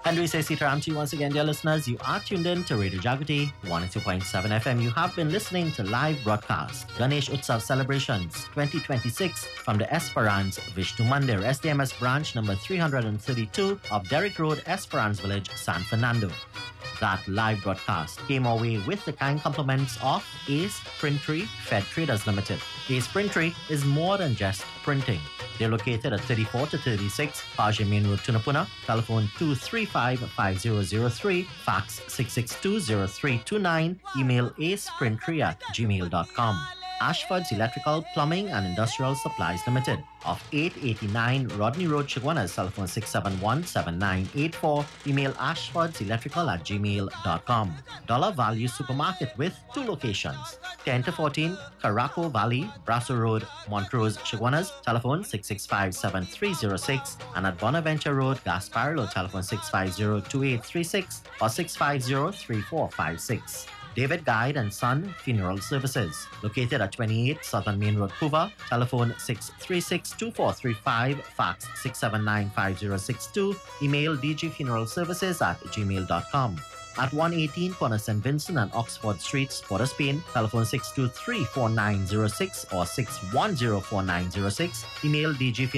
Henry says Sitaram to you once again, dear listeners. You are tuned in to Radio Jagrati 102.7 FM. You have been listening to live broadcast Ganesh Utsav Celebrations 2026 from the Esperance Vishnu Mandir, SDMS branch number 332 of Derrick Road, Esperance Village, San Fernando. That live broadcast came our way with the kind compliments of Ace Printery Fed Traders Limited. Ace Printery is more than just printing. They're located at 34 to 36 Pajay Main Road, Tunapuna. Telephone 235-5003, fax 662-0329, email aceprintery@gmail.com. Ashford's Electrical, Plumbing and Industrial Supplies Limited of 889 Rodney Road, Chaguanas. Telephone 671-7984, email ashfordselectrical@gmail.com. Dollar Value Supermarket with 2 locations, 10 to 14 Caraco Valley, Brasso Road, Montrose, Chaguanas. Telephone 665-7306, and at Bonaventure Road, Gasparilla. Telephone 650-2836 or 650-3456. David Guide and Son Funeral Services, located at 28 Southern Main Road, Couva. Telephone 636-2435, fax 679-5062, email dgfuneralservices@gmail.com. At 118 Corner St. Vincent and Oxford Streets, Port of Spain. Telephone 623-4906 or 610-4906, email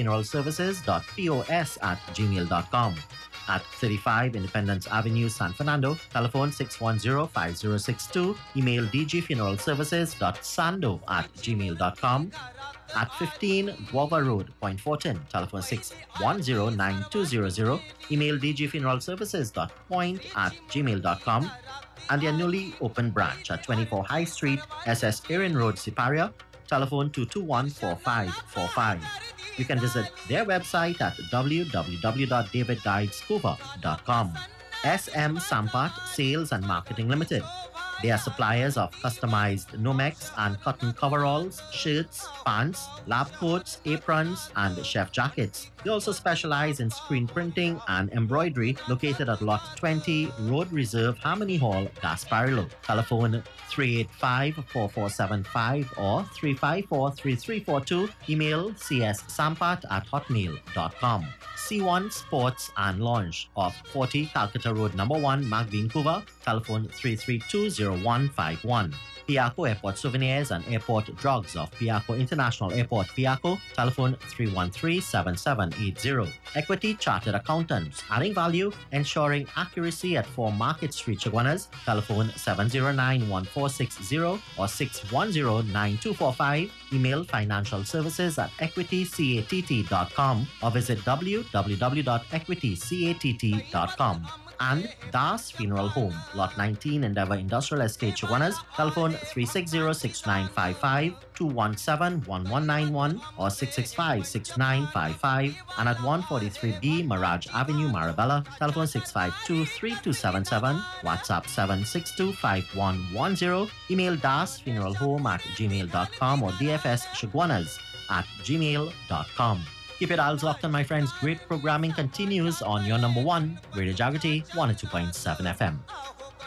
dgfuneralservices.pos@gmail.com. At 35 Independence Avenue, San Fernando. Telephone 610-5062, email dgfuneralservices.sando@gmail.com. At 15 Guava Road, Point Fortin. Telephone 610-9200, email dgfuneralservices.point@gmail.com. And their newly opened branch at 24 High Street, SS Erin Road, Siparia. Telephone 221-4545. You can visit their website at www.davidguidescuba.com. SM Sampat Sales and Marketing Limited. They are suppliers of customized Nomex and cotton coveralls, shirts, pants, lab coats, aprons, and chef jackets. They also specialize in screen printing and embroidery, located at Lot 20, Road Reserve, Harmony Hall, Gasparilla. Telephone 385-4475 or 354-3342. Email cssampat@hotmail.com. C1 Sports and Lounge of 40 Calcutta Road, number 1, Magdine, Couva. Telephone 332-0151. Piaco Airport Souvenirs and Airport Drugs of Piaco International Airport, Piaco. Telephone 313-7780. Equity Chartered Accountants, adding value, ensuring accuracy at 4 Market Street, Chaguanas. Telephone 709-1460 or 610-9245. Email financialservices@equitycatt.com or visit www.equitycatt.com. And Das Funeral Home, Lot 19, Endeavour Industrial Estate, Chaguanas. Telephone 360-6955, 217-1191 or 665-6955. And at 143B Mirage Avenue, Marabella. Telephone 652-3277, WhatsApp 762-5110. Email dasfuneralhome@gmail.com or dfschaguanas@gmail.com. Keep your dials locked on, my friends. Great programming continues on your number 1, Radio Jagrati 102.7 FM.